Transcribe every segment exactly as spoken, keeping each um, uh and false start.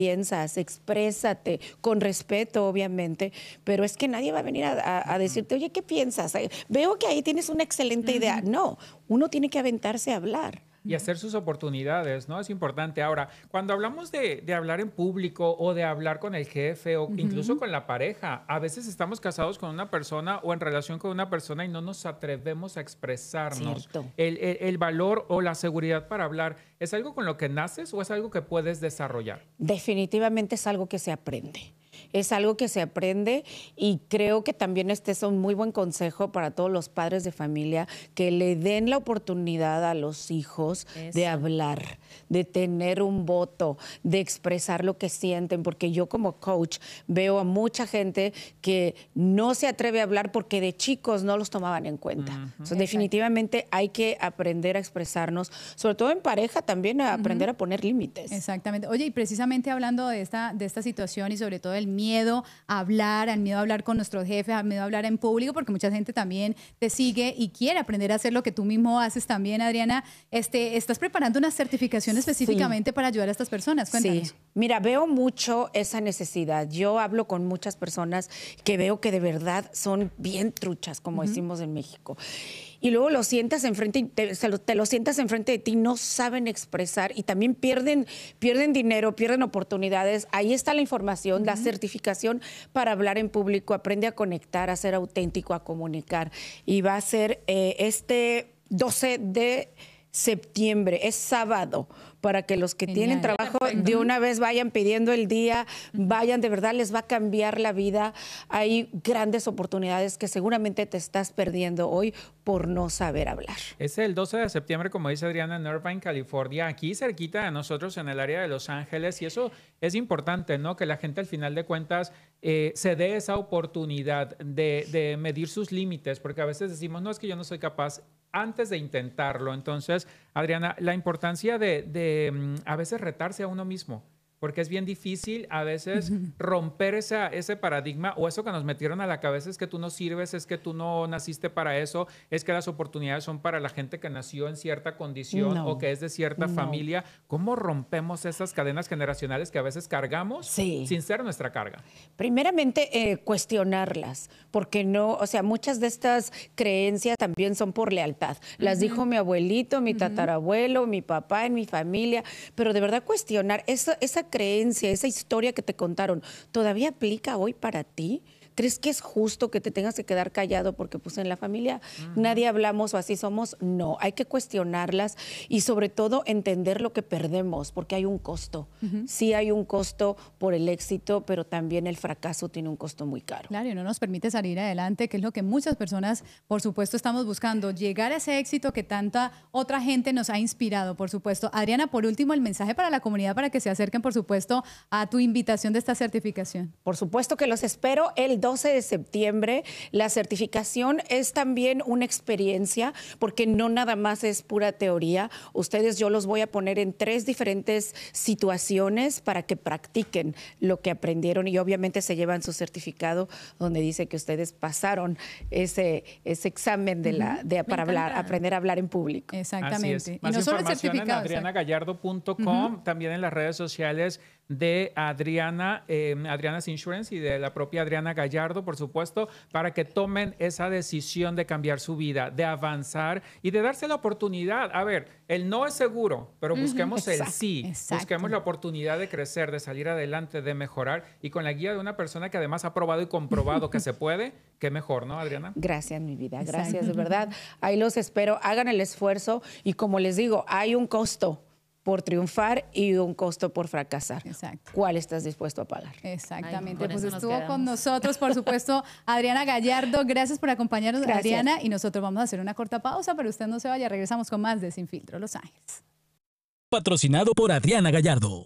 piensas, exprésate, con respeto, obviamente, pero es que nadie va a venir a, a, a decirte, oye, ¿qué piensas? Veo que ahí tienes una excelente idea. No, uno tiene que aventarse a hablar. Y hacer sus oportunidades, ¿no? Es importante. Ahora, cuando hablamos de, de hablar en público o de hablar con el jefe o uh-huh. incluso con la pareja, a veces estamos casados con una persona o en relación con una persona y no nos atrevemos a expresarnos. El, el, el valor o la seguridad para hablar, ¿es algo con lo que naces o es algo que puedes desarrollar? Definitivamente es algo que se aprende. Es algo que se aprende y creo que también este es un muy buen consejo para todos los padres de familia, que le den la oportunidad a los hijos Eso. de hablar, de tener un voto, de expresar lo que sienten, porque yo como coach veo a mucha gente que no se atreve a hablar porque de chicos no los tomaban en cuenta. Uh-huh. So, definitivamente hay que aprender a expresarnos, sobre todo en pareja también, a aprender uh-huh. a poner límites. Exactamente. Oye, y precisamente hablando de esta, de esta situación y sobre todo el miedo a hablar, al miedo a hablar con nuestros jefes, al miedo a hablar en público, porque mucha gente también te sigue y quiere aprender a hacer lo que tú mismo haces también, Adriana. Este, ¿estás preparando una certificación específicamente sí. para ayudar a estas personas? Cuéntanos. Sí. Mira, veo mucho esa necesidad. Yo hablo con muchas personas que veo que de verdad son bien truchas, como uh-huh. decimos en México. Y luego lo sientas enfrente, te, te lo sientas enfrente de ti, no saben expresar y también pierden, pierden dinero, pierden oportunidades. Ahí está la información, uh-huh. la certificación para hablar en público. Aprende a conectar, a ser auténtico, a comunicar. Y va a ser eh, este doce de septiembre, es sábado, para que los que Genial. tienen trabajo Perfecto. de una vez vayan pidiendo el día, vayan, de verdad les va a cambiar la vida. Hay grandes oportunidades que seguramente te estás perdiendo hoy por no saber hablar. Es el doce de septiembre, como dice Adriana, en Irvine, California, aquí cerquita de nosotros en el área de Los Ángeles, y eso es importante, ¿no? Que la gente al final de cuentas eh, se dé esa oportunidad de, de medir sus límites, porque a veces decimos, no, es que yo no soy capaz, antes de intentarlo. Entonces, Adriana, la importancia de, de a veces retarse a uno mismo, porque es bien difícil a veces uh-huh. romper esa, ese paradigma o eso que nos metieron a la cabeza, es que tú no sirves, es que tú no naciste para eso, es que las oportunidades son para la gente que nació en cierta condición no, o que es de cierta no. familia. ¿Cómo rompemos esas cadenas generacionales que a veces cargamos sí. sin ser nuestra carga? Primeramente, eh, cuestionarlas, porque no, o sea, muchas de estas creencias también son por lealtad. Las uh-huh. dijo mi abuelito, mi uh-huh. tatarabuelo, mi papá, en mi familia, pero de verdad cuestionar esa, esa creencia, esa historia que te contaron, ¿todavía aplica hoy para ti? ¿Crees que es justo que te tengas que quedar callado porque pues en la familia uh-huh. nadie hablamos o así somos? No, hay que cuestionarlas y sobre todo entender lo que perdemos, porque hay un costo. Uh-huh. Sí hay un costo por el éxito, pero también el fracaso tiene un costo muy caro. Claro, y no nos permite salir adelante, que es lo que muchas personas, por supuesto, estamos buscando, llegar a ese éxito que tanta otra gente nos ha inspirado, por supuesto. Adriana, por último, el mensaje para la comunidad para que se acerquen, por supuesto, a tu invitación de esta certificación. Por supuesto que los espero el doce de septiembre. La certificación es también una experiencia porque no nada más es pura teoría. Ustedes, yo los voy a poner en tres diferentes situaciones para que practiquen lo que aprendieron y obviamente se llevan su certificado donde dice que ustedes pasaron ese, ese examen de la, de, para hablar, aprender a hablar en público. Exactamente. Así es. Más y no información solo el en adriana gallardo punto com, uh-huh. también en las redes sociales de Adriana, eh, Adriana's Insurance y de la propia Adriana Gallardo, por supuesto, para que tomen esa decisión de cambiar su vida, de avanzar y de darse la oportunidad. A ver, el no es seguro, pero busquemos uh-huh. el sí. Exacto. Busquemos la oportunidad de crecer, de salir adelante, de mejorar y con la guía de una persona que además ha probado y comprobado que se puede, qué mejor, ¿no, Adriana? Gracias, mi vida. Gracias, Exacto. de verdad. Ahí los espero. Hagan el esfuerzo y como les digo, hay un costo por triunfar y un costo por fracasar. Exacto. ¿Cuál estás dispuesto a pagar? Exactamente. Ay, pues estuvo quedamos. con nosotros, por supuesto, Adriana Gallardo. Gracias por acompañarnos, Gracias. Adriana. Y nosotros vamos a hacer una corta pausa, pero usted no se vaya. Regresamos con más de Sin Filtro Los Ángeles. Patrocinado por Adriana Gallardo.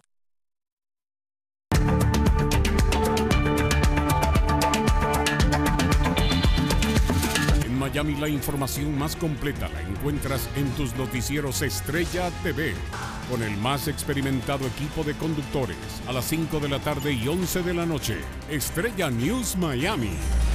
Miami, la información más completa la encuentras en tus noticieros Estrella T V, con el más experimentado equipo de conductores a las cinco de la tarde y once de la noche. Estrella News Miami.